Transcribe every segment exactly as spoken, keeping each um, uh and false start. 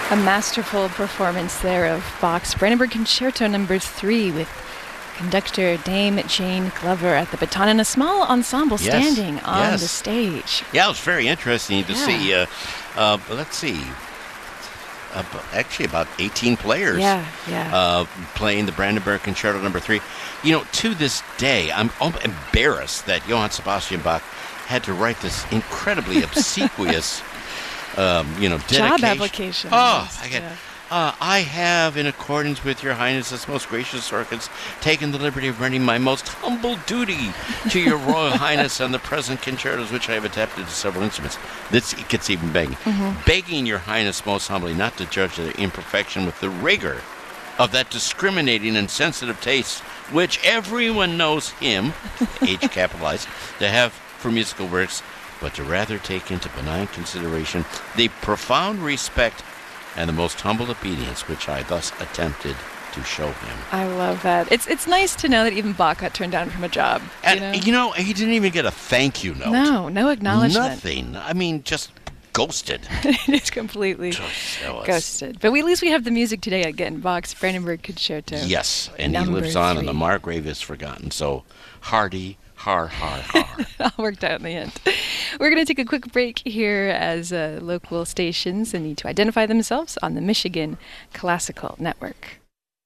A masterful performance there of Bach's Brandenburg Concerto number three with conductor Dame Jane Glover at the baton and a small ensemble Yes, standing on yes. the stage. Yeah, it was very interesting to Yeah. see. Uh, uh, let's see. Uh, b- actually, about eighteen players Yeah, yeah. uh, playing the Brandenburg Concerto number three. You know, to this day, I'm al- embarrassed that Johann Sebastian Bach had to write this incredibly obsequious, um, you know, dedication. Job application. Oh, almost, I get. yeah. Uh, I have, in accordance with your Highness's most gracious orchids, taken the liberty of rendering my most humble duty to your Royal Highness on the present concertos, which I have adapted to several instruments. This it gets even begging. Mm-hmm. Begging your Highness most humbly not to judge their imperfection with the rigor of that discriminating and sensitive taste which everyone knows him, H capitalized, to have for musical works, but to rather take into benign consideration the profound respect and the most humble obedience which I thus attempted to show him. I love that. It's it's nice to know that even Bach got turned down from a job. And, you know? you know, he didn't even get a thank you note. No, no acknowledgement. Nothing. I mean, just ghosted. It's completely Just jealous. ghosted. But we, at least we have the music today again. Bach's Brandenburg Concerto. Yes, and he Number lives on, and the three. Margrave is forgotten. So, hardy, har, har, har. It all worked out in the end. We're going to take a quick break here as uh, local stations need to identify themselves on the Michigan Classical Network.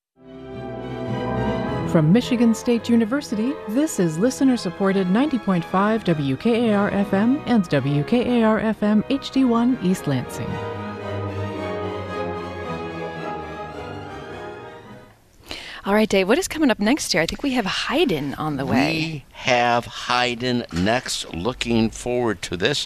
From Michigan State University, this is listener-supported ninety point five W K A R F M and W K A R F M H D one East Lansing. All right, Dave, what is coming up next year? I think we have Haydn on the way. We have Haydn next. Looking forward to this.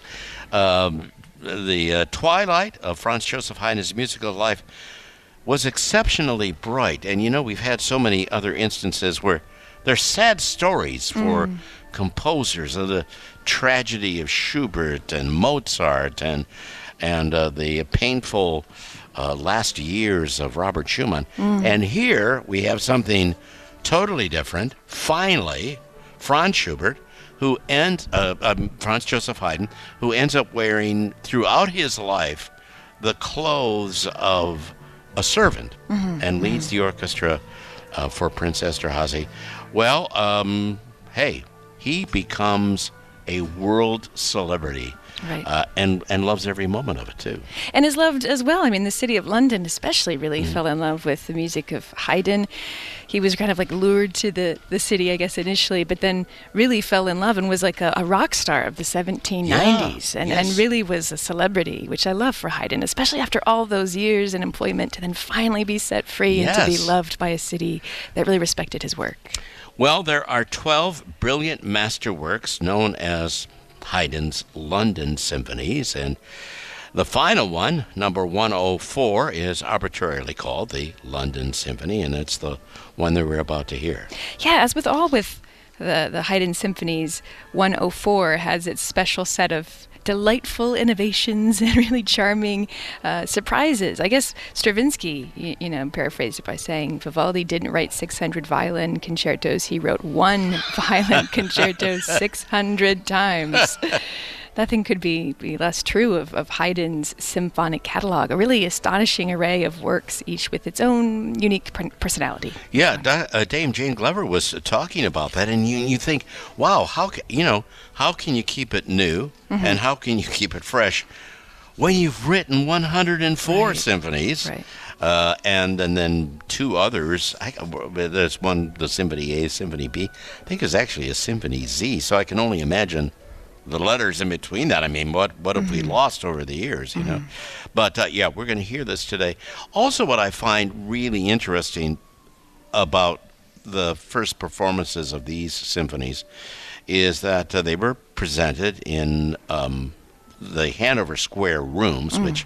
Um, the uh, twilight of Franz Joseph Haydn's musical life was exceptionally bright. And, you know, we've had so many other instances where they're sad stories for Mm. composers of the tragedy of Schubert and Mozart and, and uh, the painful uh, last years of Robert Schumann. Mm. And here we have something totally different. Finally, Franz Schubert, who ends, uh, um, Franz Joseph Haydn, who ends up wearing throughout his life the clothes of a servant Mm-hmm. and leads the orchestra uh, for Prince Esterhazy. Well, um, hey, he becomes a world celebrity. Right. Uh, and, and loves every moment of it, too. And is loved as well. I mean, the city of London especially really Mm. fell in love with the music of Haydn. He was kind of like lured to the, the city, I guess, initially, but then really fell in love and was like a, a rock star of the seventeen nineties Yeah, and, yes. and really was a celebrity, which I love for Haydn, especially after all those years in employment to then finally be set free and to be Yes. loved by a city that really respected his work. Well, there are twelve brilliant masterworks known as Haydn's London Symphonies, and the final one, number one oh four, is arbitrarily called the London Symphony, and it's the one that we're about to hear. Yeah, as with all with the, the Haydn symphonies, one oh four has its special set of delightful innovations and really charming uh, surprises. I guess Stravinsky, you, you know, paraphrased it by saying Vivaldi didn't write six hundred violin concertos. He wrote one violin concerto six hundred times. Nothing could be, be less true of, of Haydn's symphonic catalog, a really astonishing array of works, each with its own unique per- personality. Yeah, Da- uh, Dame Jane Glover was uh, talking about that, and you you think, wow, how ca- you know how can you keep it new, Mm-hmm. and how can you keep it fresh when you've written one hundred four Right. symphonies, Right. uh, and and then two others. I, there's one, the Symphony A, Symphony B. I think is actually a Symphony Z. So I can only imagine the letters in between that. I mean, what what have we lost over the years, you know? But uh, yeah, we're going to hear this today. Also, what I find really interesting about the first performances of these symphonies is that uh, they were presented in um, the Hanover Square Rooms, which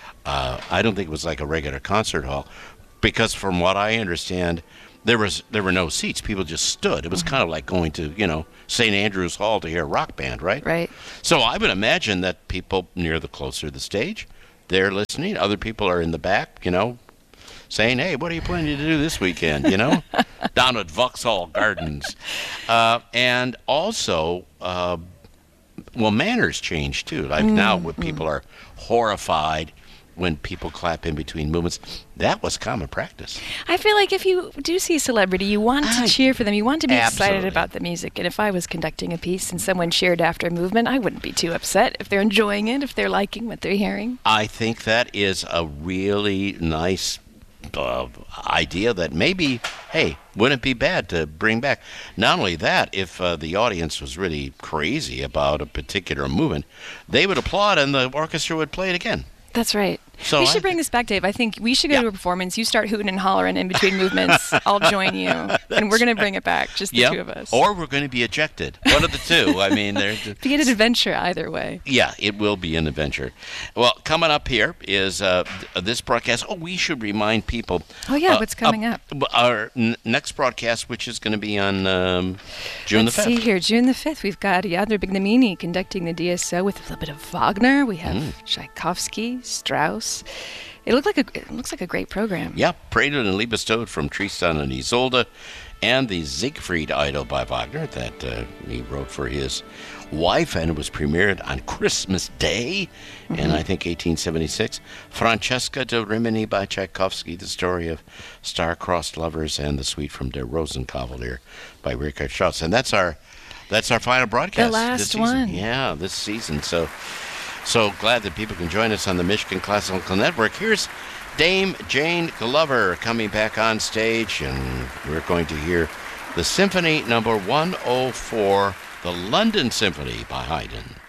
uh, I don't think was like a regular concert hall, because from what I understand, there was there were no seats. People just stood. It was kind of like going to, you know, Saint Andrews Hall to hear a rock band, right? Right. So I would imagine that people near the closer to the stage, they're listening. Other people are in the back, you know, saying, hey, what are you planning to do this weekend, you know, down at Vauxhall Gardens. Uh, and also, uh, well, manners change, too. Like now when people are horrified when people clap in between movements. That was common practice. I feel like if you do see a celebrity, you want to I- cheer for them. You want to be excited Absolutely. about the music. And if I was conducting a piece and someone cheered after a movement, I wouldn't be too upset if they're enjoying it, if they're liking what they're hearing. I think that is a really nice uh, idea that maybe, hey, wouldn't it be bad to bring back? Not only that, if uh, the audience was really crazy about a particular movement, they would applaud and the orchestra would play it again. That's right. So we I should bring thi- this back, Dave. I think we should go Yeah. to a performance. You start hooting and hollering in between movements. I'll join you. And we're going to bring it back, just the Yeah, two of us. or we're going to be ejected. One of the two. I mean, there's. Be it an adventure either way. Yeah, it will be an adventure. Well, coming up here is uh, th- this broadcast. Oh, we should remind people. Oh, yeah, uh, what's coming up? Our n- next broadcast, which is going to be on um, June Let's the fifth. see here. June the fifth, we've got Jadner Bignamini conducting the D S O with a little bit of Wagner. We have Mm. Tchaikovsky, Strauss. It looked like a it looks like a great program. Yeah, Prelude and Liebestod from Tristan and Isolde, and the Siegfried Idyll by Wagner that uh, he wrote for his wife, and it was premiered on Christmas Day in, I think, eighteen seventy-six. Francesca de Rimini by Tchaikovsky, the story of star-crossed lovers, and the suite from Der Rosenkavalier by Richard Strauss. And that's our that's our final broadcast. The last this season. one. Yeah, this season. So. So glad that people can join us on the Michigan Classical Network. Here's Dame Jane Glover coming back on stage, and we're going to hear the Symphony Number one oh four, the London Symphony by Haydn.